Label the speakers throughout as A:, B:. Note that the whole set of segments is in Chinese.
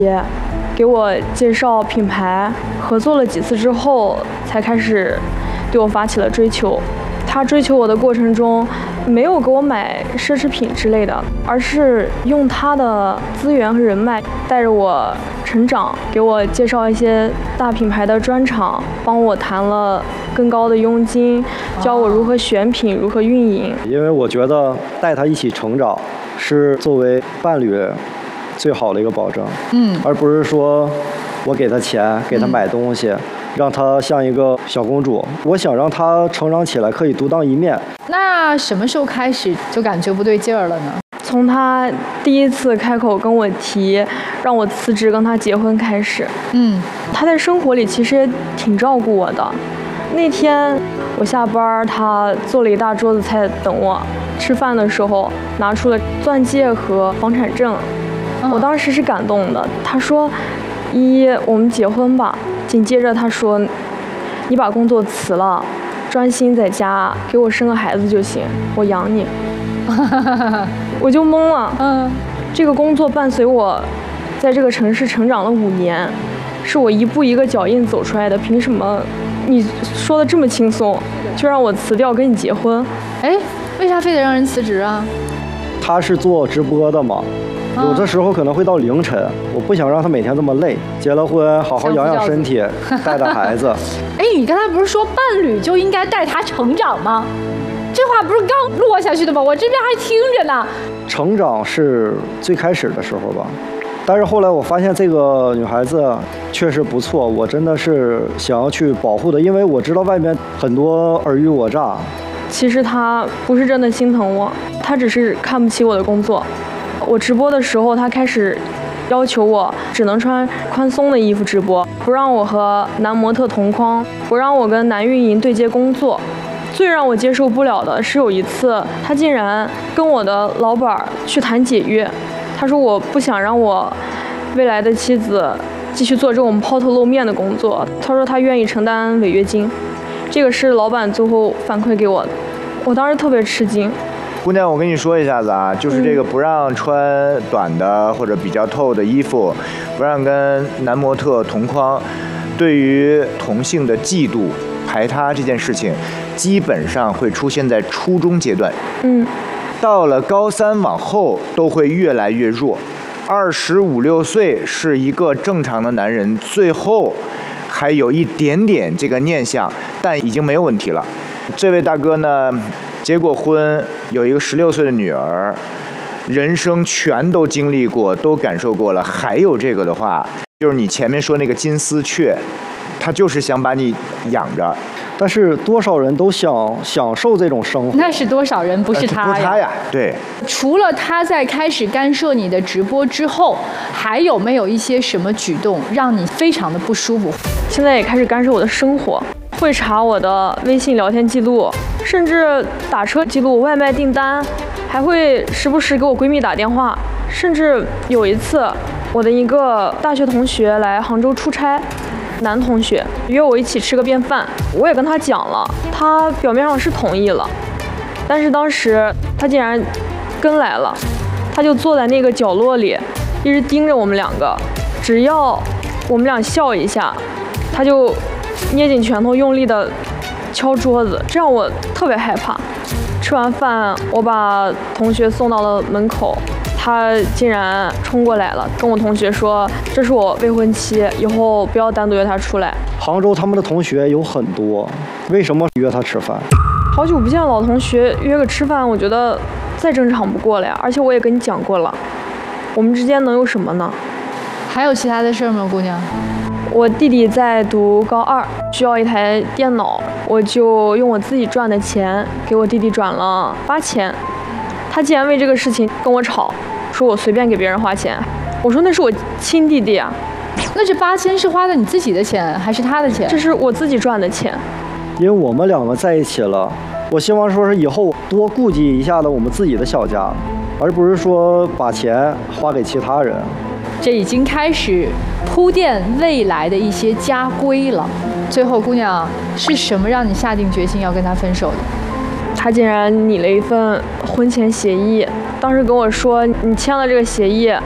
A: 也给我介绍品牌，合作了几次之后，才开始对我发起了追求。他追求我的过程中，没有给我买奢侈品之类的，而是用他的资源和人脉带着我成长，给我介绍一些大品牌的专场，帮我谈了更高的佣金，教我如何选品，如何运营。
B: 因为我觉得带他一起成长是作为伴侣最好的一个保证，而不是说我给他钱，给他买东西，让他像一个小公主。我想让他成长起来，可以独当一面。
C: 那什么时候开始就感觉不对劲儿了呢？
A: 从他第一次开口跟我提让我辞职跟他结婚开始，他在生活里其实也挺照顾我的。那天我下班，他做了一大桌子菜等我。吃饭的时候拿出了钻戒和房产证，我当时是感动的。他说：“依依，我们结婚吧。”紧接着他说：“你把工作辞了，专心在家给我生个孩子就行，我养你。”我就懵了。这个工作伴随我在这个城市成长了5年，是我一步一个脚印走出来的。凭什么你说的这么轻松，就让我辞掉跟你结婚？
C: 为啥非得让人辞职啊？
B: 他是做直播的嘛，有的时候可能会到凌晨，我不想让他每天这么累。结了婚，好好养养身体，带带孩子。
C: 你刚才不是说伴侣就应该带他成长吗？这话不是刚落下去的吗？我这边还听着呢。
B: 成长是最开始的时候吧，但是后来我发现这个女孩子确实不错，我真的是想要去保护她，因为我知道外面很多尔虞我诈。
A: 其实他不是真的心疼我，他只是看不起我的工作。我直播的时候，他开始要求我只能穿宽松的衣服直播，不让我和男模特同框，不让我跟男运营对接工作。最让我接受不了的是有一次，他竟然跟我的老板去谈解约。他说我不想让我未来的妻子继续做这种抛头露面的工作，他说他愿意承担违约金。这个是老板最后反馈给我的，我当时特别吃惊。
D: 姑娘，我跟你说一下子啊，就是这个不让穿短的或者比较透的衣服，不让跟男模特同框，对于同性的嫉妒排他这件事情，基本上会出现在初中阶段。到了高3往后都会越来越弱。25、26岁是一个正常的男人，最后还有一点点这个念想，但已经没有问题了。这位大哥呢，结过婚，有一个16岁的女儿，人生全都经历过，都感受过了。还有这个的话，就是你前面说那个金丝雀，他就是想把你养着。
B: 但是多少人都想享受这种生活？
C: 那是多少人，不是他呀？
D: 不是他呀，对。
C: 除了他在开始干涉你的直播之后，还有没有一些什么举动让你非常的不舒服？
A: 现在也开始干涉我的生活，会查我的微信聊天记录，甚至打车记录、外卖订单，还会时不时给我闺蜜打电话。甚至有一次，我的一个大学同学来杭州出差。男同学约我一起吃个便饭，我也跟他讲了，他表面上是同意了，但是当时他竟然跟来了，他就坐在那个角落里，一直盯着我们两个，只要我们俩笑一下，他就捏紧拳头用力的敲桌子，这让我特别害怕。吃完饭，我把同学送到了门口，他竟然冲过来了，跟我同学说这是我未婚妻，以后不要单独约她出来。
B: 杭州他们的同学有很多，为什么约他吃饭？
A: 好久不见老同学约个吃饭，我觉得再正常不过了呀。而且我也跟你讲过了，我们之间能有什么呢？
C: 还有其他的事吗，姑娘？
A: 我弟弟在读高2，需要一台电脑，我就用我自己赚的钱给我弟弟转了8000。他竟然为这个事情跟我吵，说我随便给别人花钱。我说那是我亲弟弟啊。
C: 那这8000是花的你自己的钱还是他的钱？
A: 这是我自己赚的钱。
B: 因为我们两个在一起了，我希望说是以后多顾及一下子我们自己的小家，而不是说把钱花给其他人。
C: 这已经开始铺垫未来的一些家规了。最后，姑娘是什么让你下定决心要跟他分手的？
A: 他竟然拟了一份婚前协议，当时跟我说你签了这个协议，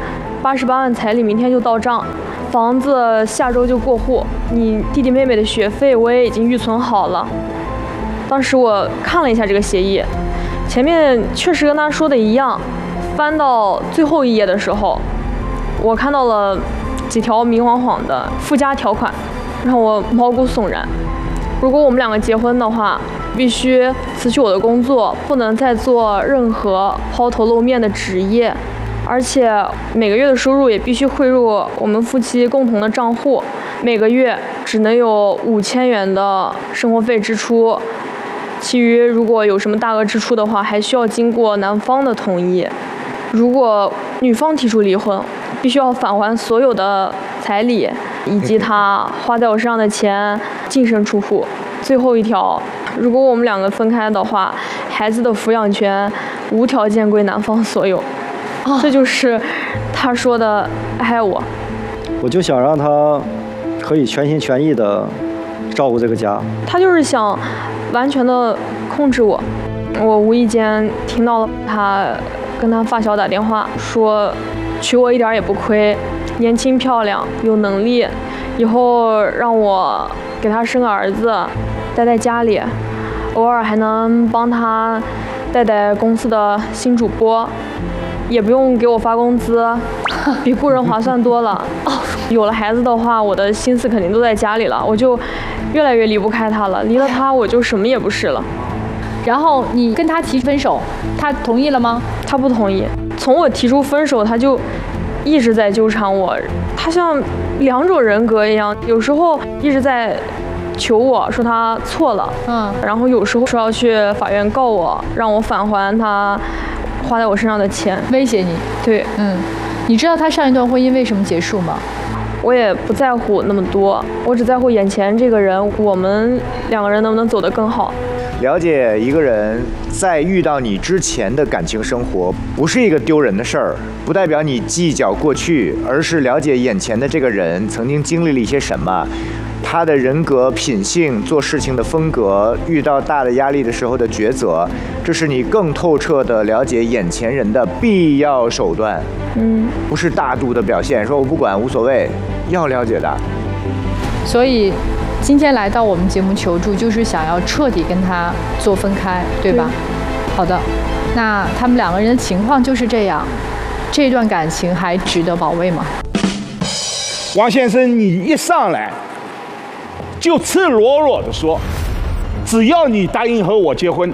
A: 88万彩礼明天就到账，房子下周就过户，你弟弟妹妹的学费我也已经预存好了。当时我看了一下这个协议，前面确实跟他说的一样，翻到最后一页的时候，我看到了几条明晃晃的附加条款，让我毛骨悚然。如果我们两个结婚的话，必须辞去我的工作，不能再做任何抛头露面的职业，而且每个月的收入也必须汇入我们夫妻共同的账户，每个月只能有5000元的生活费支出，其余如果有什么大额支出的话，还需要经过男方的同意。如果女方提出离婚，必须要返还所有的彩礼以及他花在我身上的钱，净身出户。最后一条，如果我们两个分开的话，孩子的抚养权无条件归男方所有。这就是他说的爱我。
B: 我就想让他可以全心全意的照顾这个家。
A: 他就是想完全的控制我。我无意间听到了他跟他发小打电话说，娶我一点也不亏，年轻漂亮有能力，以后让我给他生个儿子，待在家里，偶尔还能帮他带带公司的新主播，也不用给我发工资，比雇人划算多了。有了孩子的话，我的心思肯定都在家里了，我就越来越离不开他了。离了他，我就什么也不是了。
C: 然后你跟他提分手，他同意了吗？
A: 他不同意。从我提出分手，他就一直在纠缠我，他像两种人格一样，有时候一直在求我说他错了，然后有时候说要去法院告我，让我返还他花在我身上的钱，
C: 威胁你。
A: 对，
C: 你知道他上一段婚姻为什么结束吗？
A: 我也不在乎那么多，我只在乎眼前这个人，我们两个人能不能走得更好。
D: 了解一个人在遇到你之前的感情生活，不是一个丢人的事儿，不代表你计较过去，而是了解眼前的这个人曾经经历了一些什么，他的人格、品性、做事情的风格，遇到大的压力的时候的抉择，这是你更透彻的了解眼前人的必要手段。不是大度的表现，说我不管无所谓，要了解的。
C: 所以今天来到我们节目求助，就是想要彻底跟他做分开，对吧？好的，那他们两个人的情况就是这样，这段感情还值得保卫吗？
E: 王先生，你一上来就赤裸裸地说，只要你答应和我结婚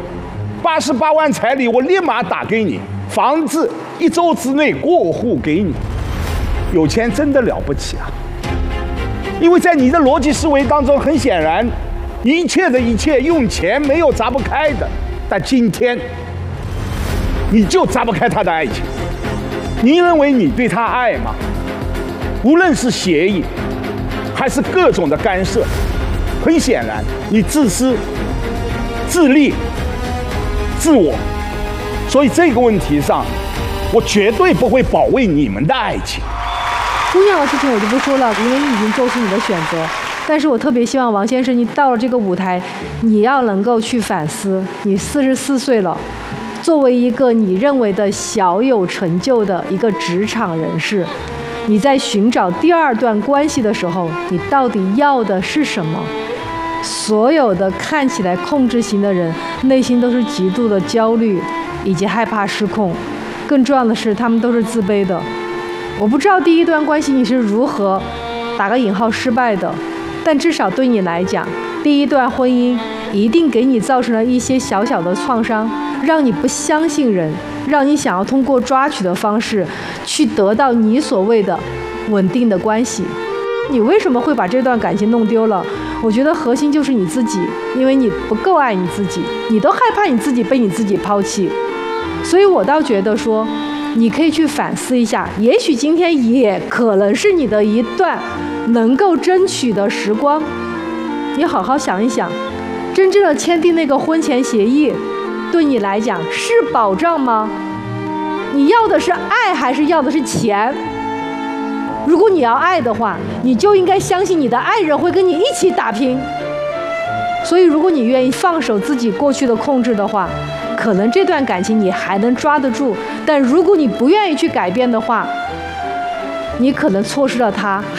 E: ，88万彩礼我立马打给你，房子1周之内过户给你。有钱真的了不起啊！因为在你的逻辑思维当中，很显然，一切的一切用钱没有砸不开的。但今天，你就砸不开他的爱情。你认为你对他爱吗？无论是协议，还是各种的干涉，很显然，你自私、自利、自我。所以这个问题上，我绝对不会保卫你们的爱情。
F: 姑娘的事情我就不说了，因为你已经做出你的选择。但是我特别希望王先生，你到了这个舞台，你要能够去反思。你44岁了，作为一个你认为的小有成就的一个职场人士，你在寻找第二段关系的时候，你到底要的是什么？所有的看起来控制型的人，内心都是极度的焦虑以及害怕失控。更重要的是，他们都是自卑的。我不知道第一段关系你是如何打个引号失败的，但至少对你来讲，第一段婚姻一定给你造成了一些小小的创伤，让你不相信人，让你想要通过抓取的方式去得到你所谓的稳定的关系。你为什么会把这段感情弄丢了？我觉得核心就是你自己，因为你不够爱你自己，你都害怕你自己被你自己抛弃。所以我倒觉得说，你可以去反思一下，也许今天也可能是你的一段能够争取的时光。你好好想一想，真正的签订那个婚前协议，对你来讲是保障吗？你要的是爱还是要的是钱？如果你要爱的话，你就应该相信你的爱人会跟你一起打拼。所以如果你愿意放手自己过去的控制的话，可能这段感情你还能抓得住。但如果你不愿意去改变的话， 你可能错失了他